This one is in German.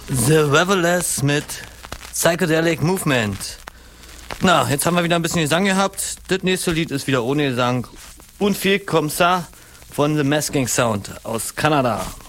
The Revelers mit Psychedelic Movement. Na, jetzt haben wir wieder ein bisschen Gesang gehabt. Das nächste Lied ist wieder ohne Gesang. Und viel Comme ça von The Masking Sound aus Kanada.